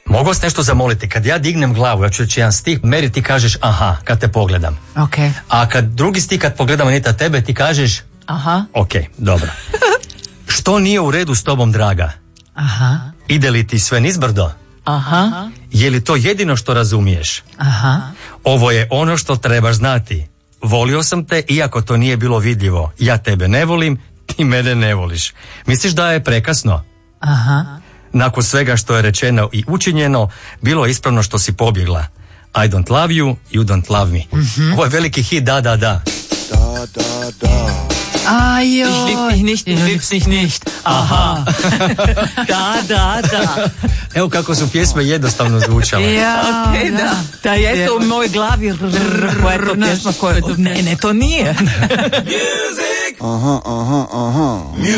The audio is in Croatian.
Mogu vas nešto zamoliti, kad ja dignem glavu, ja ću reći jedan stih, Meri ti kažeš aha, kad te pogledam. Okay. A kad drugi stih, kad pogledam Anita tebe, ti kažeš aha. Ok, dobro. Što nije u redu s tobom, draga? Aha. Ide li ti sve nizbrdo? Aha. Je li to jedino što razumiješ? Aha. Ovo je ono što trebaš znati. Volio sam te, iako to nije bilo vidljivo. Ja tebe ne volim, ti mene ne voliš. Misliš da je prekasno? Aha. Nakon svega što je rečeno i učinjeno, bilo je ispravno što si pobjegla. I don't love you, you don't love me. Ovo je veliki hit, da. Da, da, da. Ajoj. Ich lieb dich nicht, du liebst dich nicht. Aha. Da. Evo kako su pjesme jednostavno zvučale. Ja, Okay, da je to u mojoj glavi. Koja je to pjesma koja... Ne, to nije. Aha.